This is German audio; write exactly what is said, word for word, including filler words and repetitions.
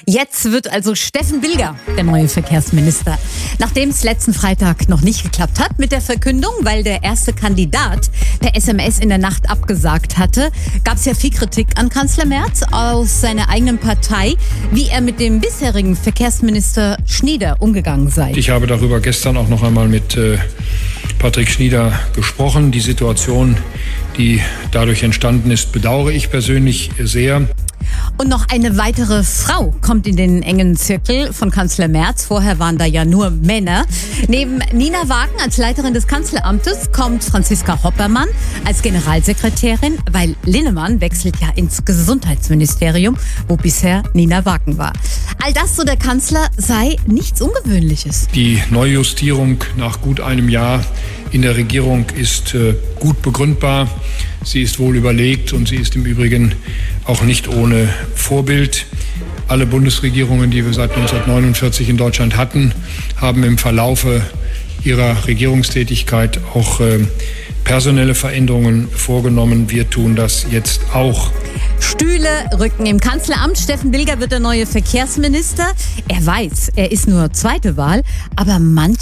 Jetzt wird also Steffen Bilger der neue Verkehrsminister. Nachdem es letzten Freitag noch nicht geklappt hat mit der Verkündung, weil der erste Kandidat per S M S in der Nacht abgesagt hatte, gab es ja viel Kritik an Kanzler Merz aus seiner eigenen Partei, wie er mit dem bisherigen Verkehrsminister Schnieder umgegangen sei. Ich habe darüber gestern auch noch einmal mit äh, Patrick Schnieder gesprochen. Die Situation, die dadurch entstanden ist, bedauere ich persönlich sehr. Und noch eine weitere Frau kommt in den engen Zirkel von Kanzler Merz. Vorher waren da ja nur Männer. Neben Nina Wagen als Leiterin des Kanzleramtes kommt Franziska Hoppermann als Generalsekretärin, weil Linnemann wechselt ja ins Gesundheitsministerium, wo bisher Nina Wagen war. All das, so der Kanzler, sei nichts Ungewöhnliches. Die Neujustierung nach gut einem Jahr in der Regierung ist äh, gut begründbar. Sie ist wohl überlegt und sie ist im Übrigen auch nicht ohne Vorbild. Alle Bundesregierungen, die wir seit neunzehnhundertneunundvierzig in Deutschland hatten, haben im Verlaufe ihrer Regierungstätigkeit auch äh, personelle Veränderungen vorgenommen. Wir tun das jetzt auch. Stühle rücken im Kanzleramt. Steffen Bilger wird der neue Verkehrsminister. Er weiß, er ist nur zweite Wahl, aber manche